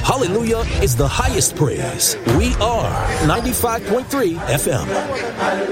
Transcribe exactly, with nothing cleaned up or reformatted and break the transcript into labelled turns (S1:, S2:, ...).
S1: Hallelujah is the highest praise. We are ninety-five point three F M.